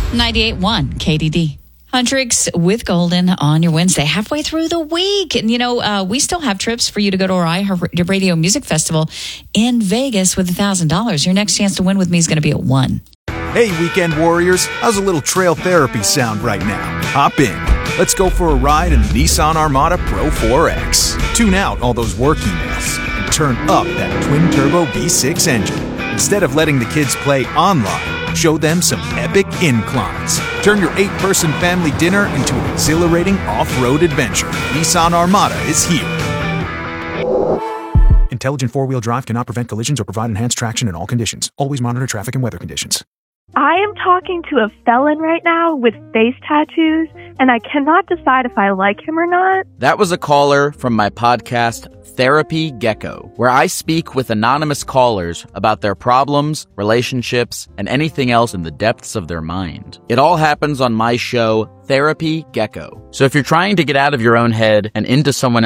98.1 KDD. Huntrix with Golden on your Wednesday, halfway through the week. And, we still have trips for you to go to our iHeartRadio Music Festival in Vegas with $1,000. Your next chance to win with me is going to be at 1. Hey, weekend warriors. How's a little trail therapy sound right now? Hop in. Let's go for a ride in the Nissan Armada Pro 4X. Tune out all those work emails and turn up that twin-turbo V6 engine. Instead of letting the kids play online, show them some epic inclines. Turn your 8-person family dinner into an exhilarating off-road adventure. Nissan Armada is here. Intelligent four-wheel drive cannot prevent collisions or provide enhanced traction in all conditions. Always monitor traffic and weather conditions. I am talking to a felon right now with face tattoos, and I cannot decide if I like him or not. That was a caller from my podcast, Therapy Gecko, where I speak with anonymous callers about their problems, relationships, and anything else in the depths of their mind. It all happens on my show, Therapy Gecko. So if you're trying to get out of your own head and into someone